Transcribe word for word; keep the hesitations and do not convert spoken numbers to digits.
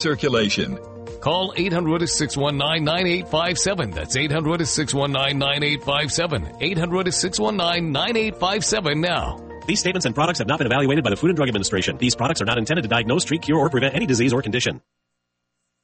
circulation. Call eight hundred, six one nine, nine eight five seven. That's eight hundred, six one nine, nine eight five seven. eight hundred, six one nine, nine eight five seven now. These statements and products have not been evaluated by the Food and Drug Administration. These products are not intended to diagnose, treat, cure, or prevent any disease or condition.